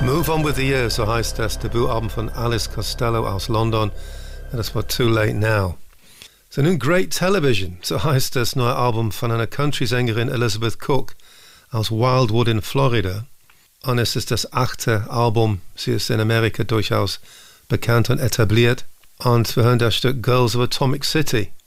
Move On With The Year, so heißt das Debütalbum von Alice Costello aus London. Das war Too Late Now. So nun Great Television, so heißt das neue Album von einer Country-Sängerin Elizabeth Cook aus Wildwood in Florida. Und es ist das 8. Album. Sie ist in Amerika durchaus bekannt und etabliert. Und wir hören das Stück Girls of Atomic City.